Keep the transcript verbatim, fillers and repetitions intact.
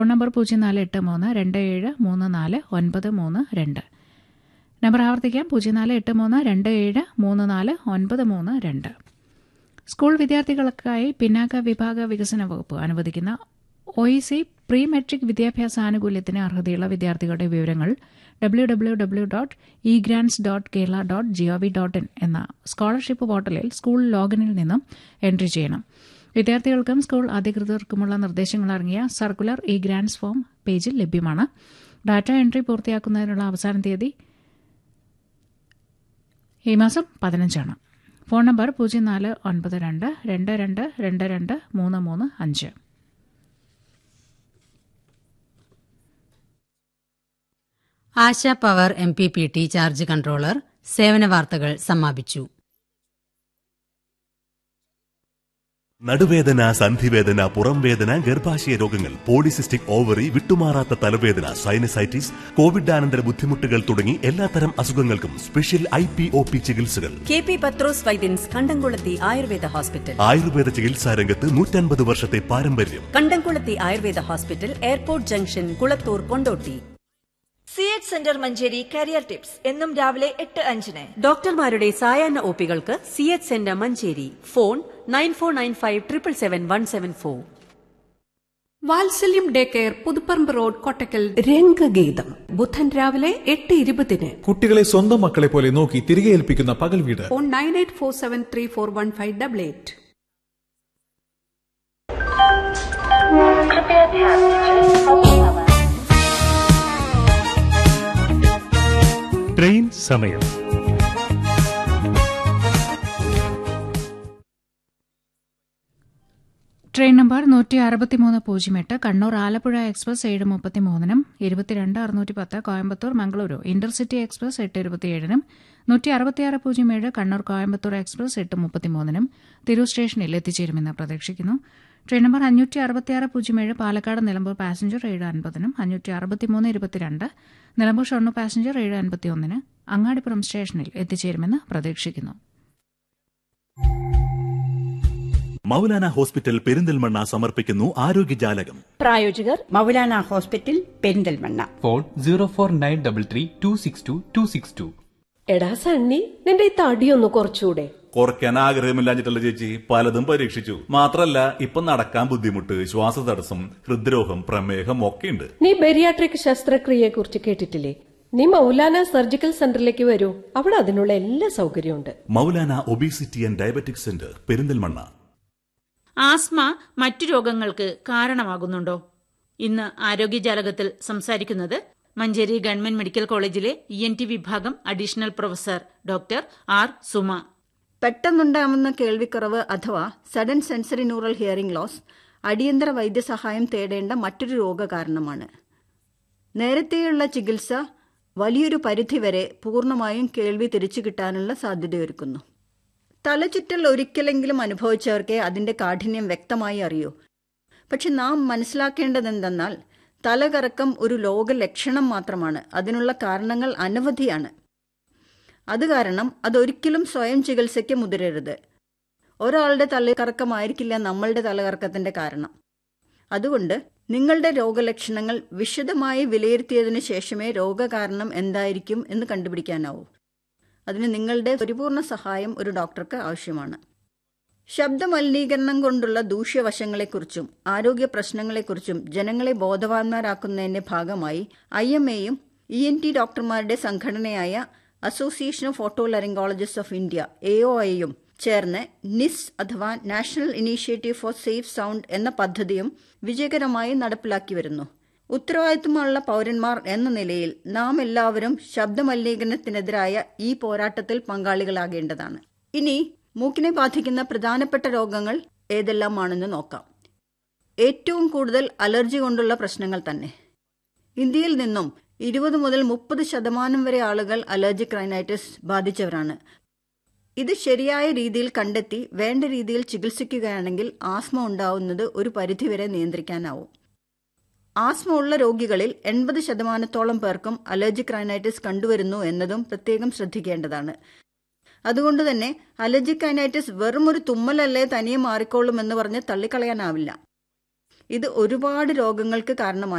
Phone number പൂജ്യം നാല് എട്ട് മൂന്ന് രണ്ട് ഏഴ് മൂന്ന് നാല് ഒൻപത് മൂന്ന് രണ്ട്. നമ്പർ ആവർത്തിക്കാം, പൂജ്യം നാല് എട്ട് മൂന്ന് രണ്ട് ഏഴ് മൂന്ന് നാല് ഒൻപത് മൂന്ന് രണ്ട്. സ്കൂൾ വിദ്യാർത്ഥികൾക്കായി പിന്നാക്ക വിഭാഗ വികസന വകുപ്പ് അനുവദിക്കുന്ന O E C pre metric വിദ്യാഭ്യാസ ആനുകൂല്യത്തിന് അർഹതയുള്ള വിദ്യാർത്ഥികളുടെ വിവരങ്ങൾ W W W dot E grants dot Kerala dot G O V dot in എന്ന സ്കോളർഷിപ്പ് പോർട്ടലിൽ സ്കൂൾ ലോഗിനിൽ നിന്നും എൻട്രി ചെയ്യണം. വിദ്യാർത്ഥികൾക്കും സ്കൂൾ അധികൃതർക്കുമുള്ള നിർദ്ദേശങ്ങൾ അടങ്ങിയ സർക്കുലർ ഇ ഗ്രാൻസ് ഫോം പേജിൽ ലഭ്യമാണ്. ഡാറ്റ എൻട്രി പൂർത്തിയാക്കുന്നതിനുള്ള അവസാന തീയതി ഈ മാസം പതിനഞ്ചാണ്. ഫോൺ നമ്പർ പൂജ്യം നാല് ഒൻപത് രണ്ട് രണ്ട് രണ്ട് രണ്ട് രണ്ട് മൂന്ന് മൂന്ന് അഞ്ച്. ആശ power M P P T charge controller സേവന വാർത്തകൾ സമാപിച്ചു. നടുവേദന, സന്ധിവേദന, പുറംവേദന, ഗർഭാശയ രോഗങ്ങൾ, പോളിസിസ്റ്റിക് ഓവറി, വിട്ടുമാറാത്ത തലവേദന, സൈനസൈറ്റിസ്, കോവിഡാനന്തര ബുദ്ധിമുട്ടുകൾ തുടങ്ങി എല്ലാത്തരം അസുഖങ്ങൾക്കും special I P O P ചികിത്സകൾ. കെ പി പത്രോസ് വൈദ്യൻസ് കണ്ടംകുളത്തി ആയുർവേദ ഹോസ്പിറ്റൽ. ആയുർവേദ ചികിത്സാ രംഗത്ത് നൂറ്റൻപത് വർഷത്തെ പാരമ്പര്യം. കണ്ടംകുളത്തി Ayurveda hospital, airport junction, Kulathur, Kondotty. C H centre Manjeri career tips എന്നും രാവിലെ എട്ട് അഞ്ചിന്. ഡോക്ടർമാരുടെ സായാഹ്ന ഒപികൾക്ക് C H centre Manjeri. Phone nine four nine five triple seven one seven four. വാത്സല്യം day care, Puthuparamba road, Kottakkal. രംഗഗീതം ബുധൻ രാവിലെ എട്ട് ഇരുപതിന്. കുട്ടികളെ സ്വന്തം മക്കളെ പോലെ നോക്കി തിരികെ ഏൽപ്പിക്കുന്ന പകൽ വീട്. Phone nine eight four seven three four one five double eight. Train സമയം. ട്രെയിൻ നമ്പർ നൂറ്റി അറുപത്തിമൂന്ന് പൂജ്യം എട്ട് കണ്ണൂർ ആലപ്പുഴ എക്സ്പ്രസ് ഏഴ് മുപ്പത്തിമൂന്നിനും ഇരുപത്തിരണ്ട് അറുന്നൂറ്റി പത്ത് കോയമ്പത്തൂർ മംഗളൂരു ഇന്റർസിറ്റി എക്സ്പ്രസ് എട്ട് ഇരുപത്തിയേഴിനും നൂറ്റി അറുപത്തിയാറ് പൂജ്യം ഏഴ് കണ്ണൂർ കോയമ്പത്തൂർ എക്സ്പ്രസ് എട്ട് മുപ്പത്തിമൂന്നിനും തിരൂർ സ്റ്റേഷനിൽ എത്തിച്ചേരുമെന്ന് പ്രതീക്ഷിക്കുന്നു. ട്രെയിൻ നമ്പർ അഞ്ഞൂറ്റി അറുപത്തിയാറ് പൂജ്യം ഏഴ് പാലക്കാട് നിലമ്പൂർ പാസഞ്ചർ ഏഴ് അൻപതിനും അഞ്ഞൂറ്റി അറുപത്തിമൂന്ന് ഇരുപത്തിരണ്ട് നിലമ്പൂർ ഷൊർണൂർ പാസഞ്ചർ ഏഴ് അൻപത്തിയൊന്നിന് അങ്ങാടിപ്പുറം സ്റ്റേഷനിൽ എത്തിച്ചേരുമെന്ന് പ്രതീക്ഷിക്കുന്നു. മൗലാന ഹോസ്പിറ്റൽ പെരിന്തൽമണ്ണ സമർപ്പിക്കുന്നു ആരോഗ്യജാലകം. പ്രായോജകർ Maulana hospital Perinthalmanna. Phone zero four nine double three to six to to six to. എടാ സണ്ണി, നിന്റെ ഈ തടിയൊന്ന് കുറച്ചുകൂടെ? കുറയ്ക്കാൻ ആഗ്രഹമില്ലാഞ്ഞിട്ടല്ല ചേച്ചി, പലതും പരീക്ഷിച്ചു. മാത്രല്ല ഇപ്പൊ നടക്കാൻ ബുദ്ധിമുട്ട്, ശ്വാസതടസ്സം, ഹൃദ്രോഗം, പ്രമേഹം ഒക്കെയുണ്ട്. നീ ബെരിയാട്രിക് ശസ്ത്രക്രിയയെ കുറിച്ച് കേട്ടിട്ടില്ലേ? നീ മൗലാന സർജിക്കൽ സെന്ററിലേക്ക് വരൂ, അവിടെ അതിനുള്ള എല്ലാ സൗകര്യമുണ്ട്. Maulana obesity and diabetic centre Perinthalmanna. Asthma മറ്റു രോഗങ്ങൾക്ക് കാരണമാകുന്നുണ്ടോ? ഇന്ന് ആരോഗ്യജാലകത്തിൽ സംസാരിക്കുന്നത് മഞ്ചേരി ഗവൺമെന്റ് മെഡിക്കൽ കോളേജിലെ ഇ എൻ ടി വിഭാഗം additional professor doctor R Suma. പെട്ടെന്നുണ്ടാവുന്ന കേൾവിക്കുറവ് അഥവാ sudden sensory neural hearing loss അടിയന്തര വൈദ്യസഹായം തേടേണ്ട മറ്റൊരു രോഗകാരണമാണ്. നേരത്തെയുള്ള ചികിത്സ വലിയൊരു പരിധിവരെ പൂർണ്ണമായും കേൾവി തിരിച്ചു കിട്ടാനുള്ള സാധ്യതയൊരുക്കുന്നു. തലചുറ്റൽ ഒരിക്കലെങ്കിലും അനുഭവിച്ചവർക്ക് അതിന്റെ കാഠിന്യം വ്യക്തമായി അറിയൂ. പക്ഷെ നാം മനസ്സിലാക്കേണ്ടതെന്തെന്നാൽ തലകറക്കം ഒരു രോഗലക്ഷണം മാത്രമാണ്. അതിനുള്ള കാരണങ്ങൾ അനവധിയാണ്. അത് കാരണം അതൊരിക്കലും സ്വയം ചികിത്സയ്ക്ക് മുതിരരുത്. ഒരാളുടെ തലകറക്കമായിരിക്കില്ല നമ്മളുടെ തലകറക്കത്തിന്റെ കാരണം. അതുകൊണ്ട് നിങ്ങളുടെ രോഗലക്ഷണങ്ങൾ വിശദമായി വിലയിരുത്തിയതിനു ശേഷമേ രോഗകാരണം എന്തായിരിക്കും എന്ന് കണ്ടുപിടിക്കാനാവൂ. അതിന് നിങ്ങളുടെ പരിപൂർണ സഹായം ഒരു ഡോക്ടർക്ക് ആവശ്യമാണ്. ശബ്ദമലിനീകരണം കൊണ്ടുള്ള ദൂഷ്യവശങ്ങളെക്കുറിച്ചും ആരോഗ്യ പ്രശ്നങ്ങളെക്കുറിച്ചും ജനങ്ങളെ ബോധവാന്മാരാക്കുന്നതിന്റെ ഭാഗമായി ഐ എം എയും ഇ എൻ ടി ഡോക്ടർമാരുടെ സംഘടനയായ association of ഓട്ടോലറിംഗോളജിസ്റ്റ് of India A O ഐയും ചേർന്ന് നിസ് അഥവാ national initiative four safe sound എന്ന പദ്ധതിയും വിജയകരമായി നടപ്പിലാക്കി വരുന്നു. ഉത്തരവാദിത്തമുള്ള പൗരന്മാർ എന്ന നിലയിൽ നാം എല്ലാവരും ശബ്ദമലിനീകരണത്തിനെതിരായ ഈ പോരാട്ടത്തിൽ പങ്കാളികളാകേണ്ടതാണ്. ഇനി മൂക്കിനെ ബാധിക്കുന്ന പ്രധാനപ്പെട്ട രോഗങ്ങൾ ഏതെല്ലാമാണെന്ന് നോക്കാം. ഏറ്റവും കൂടുതൽ അലർജി കൊണ്ടുള്ള പ്രശ്നങ്ങൾ തന്നെ. ഇന്ത്യയിൽ നിന്നും ഇരുപത് മുതൽ മുപ്പത് ശതമാനം വരെ ആളുകൾ അലർജിക് റൈനൈറ്റിസ് ബാധിച്ചവരാണ്. ഇത് ശരിയായ രീതിയിൽ കണ്ടെത്തി വേണ്ട രീതിയിൽ ചികിത്സിക്കുകയാണെങ്കിൽ ആസ്മ ഉണ്ടാവുന്നത് ഒരു പരിധിവരെ നിയന്ത്രിക്കാനാവും. ആസ്മ ഉള്ള രോഗികളിൽ എൺപത് ശതമാനത്തോളം പേർക്കും അലർജിക് റൈനൈറ്റിസ് കണ്ടുവരുന്നു എന്നതും പ്രത്യേകം ശ്രദ്ധിക്കേണ്ടതാണ്. അതുകൊണ്ട് തന്നെ അലർജിക് റൈനൈറ്റിസ് വെറും ഒരു തുമ്മലല്ലേ തനിയെ മാറിക്കോളും എന്ന് പറഞ്ഞ് തള്ളിക്കളയാനാവില്ല. ഇത് ഒരുപാട് രോഗങ്ങൾക്ക് കാരണമായി